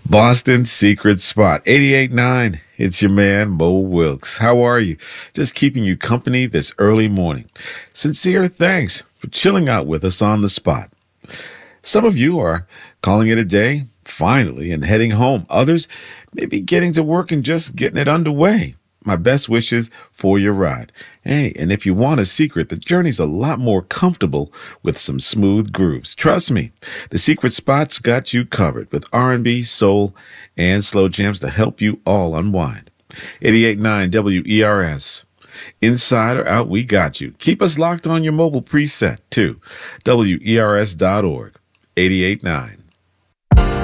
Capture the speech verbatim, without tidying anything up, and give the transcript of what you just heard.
Boston Secret Spot eighty-eight point nine. It's your man, Mo Wilkes. How are you? Just keeping you company this early morning. Sincere thanks for chilling out with us on the spot. Some of you are calling it a day, finally, and heading home. Others may be getting to work and just getting it underway. My best wishes for your ride. Hey, and if you want a secret, the journey's a lot more comfortable with some smooth grooves. Trust me, the Secret Spot's got you covered with R and B, soul, and slow jams to help you all unwind. eighty-eight point nine W E R S. Inside or out, we got you. Keep us locked on your mobile preset, too. W E R S dot org. eighty-eight point nine.